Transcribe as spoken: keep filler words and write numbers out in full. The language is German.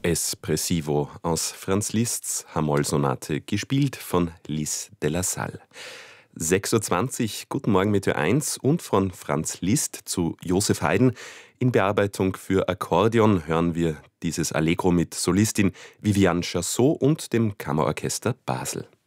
Espressivo aus Franz Liszt's H-Moll-Sonate, gespielt von Lys de la Salle. sechs Uhr zwanzig, guten Morgen mit Ö eins und von Franz Liszt zu Joseph Haydn. In Bearbeitung für Akkordeon hören wir dieses Allegro mit Solistin Viviane Chassot und dem Kammerorchester Basel.